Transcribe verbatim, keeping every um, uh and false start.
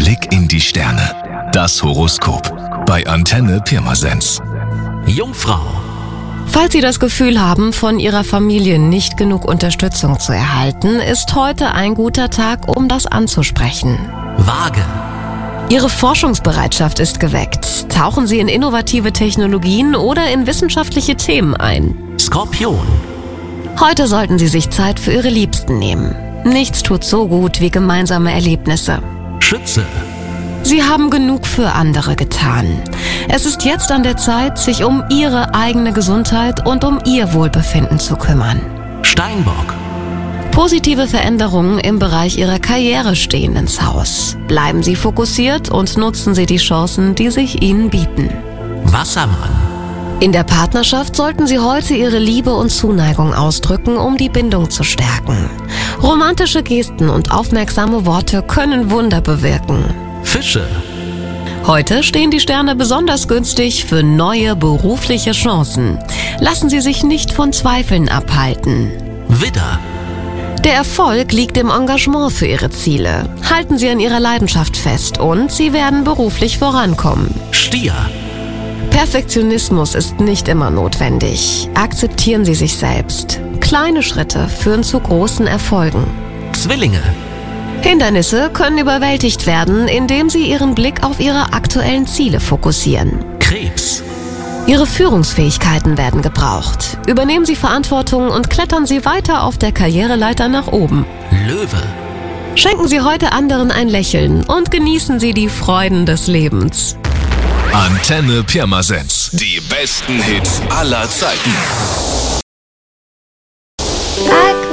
Blick in die Sterne. Das Horoskop bei Antenne Pirmasens. Jungfrau. Falls Sie das Gefühl haben, von Ihrer Familie nicht genug Unterstützung zu erhalten, ist heute ein guter Tag, um das anzusprechen. Waage. Ihre Forschungsbereitschaft ist geweckt. Tauchen Sie in innovative Technologien oder in wissenschaftliche Themen ein. Skorpion. Heute sollten Sie sich Zeit für Ihre Liebsten nehmen. Nichts tut so gut wie gemeinsame Erlebnisse. Schütze. Sie haben genug für andere getan. Es ist jetzt an der Zeit, sich um Ihre eigene Gesundheit und um Ihr Wohlbefinden zu kümmern. Steinbock. Positive Veränderungen im Bereich Ihrer Karriere stehen ins Haus. Bleiben Sie fokussiert und nutzen Sie die Chancen, die sich Ihnen bieten. Wassermann. In der Partnerschaft sollten Sie heute Ihre Liebe und Zuneigung ausdrücken, um die Bindung zu stärken. Romantische Gesten und aufmerksame Worte können Wunder bewirken. Fische. Heute stehen die Sterne besonders günstig für neue berufliche Chancen. Lassen Sie sich nicht von Zweifeln abhalten. Widder. Der Erfolg liegt im Engagement für Ihre Ziele. Halten Sie an Ihrer Leidenschaft fest und Sie werden beruflich vorankommen. Stier. Perfektionismus ist nicht immer notwendig. Akzeptieren Sie sich selbst. Kleine Schritte führen zu großen Erfolgen. Zwillinge. Hindernisse können überwältigt werden, indem Sie Ihren Blick auf Ihre aktuellen Ziele fokussieren. Krebs. Ihre Führungsfähigkeiten werden gebraucht. Übernehmen Sie Verantwortung und klettern Sie weiter auf der Karriereleiter nach oben. Löwe. Schenken Sie heute anderen ein Lächeln und genießen Sie die Freuden des Lebens. Antenne Pirmasens. Die besten Hits aller Zeiten.